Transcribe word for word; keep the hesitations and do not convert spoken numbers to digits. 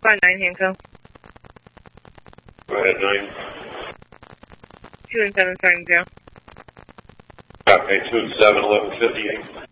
by nine, Hanco. Go ahead, nine. Two and seven, starting zero. Okay, two and seven, eleven fifty-eight.